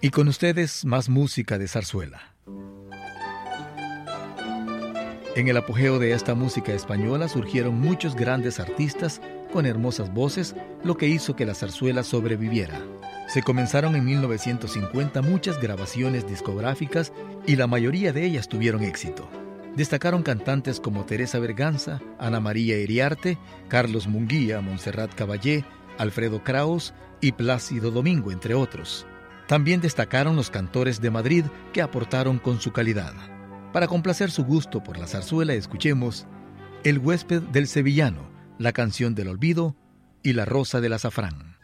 Y con ustedes, más música de zarzuela. En el apogeo de esta música española surgieron muchos grandes artistas con hermosas voces, lo que hizo que la zarzuela sobreviviera. Se comenzaron en 1950 muchas grabaciones discográficas y la mayoría de ellas tuvieron éxito. Destacaron cantantes como Teresa Berganza, Ana María Iriarte, Carlos Munguía, Montserrat Caballé, Alfredo Kraus y Plácido Domingo, entre otros. También destacaron los cantores de Madrid que aportaron con su calidad. Para complacer su gusto por la zarzuela, escuchemos El huésped del sevillano, La canción del olvido y La rosa del azafrán.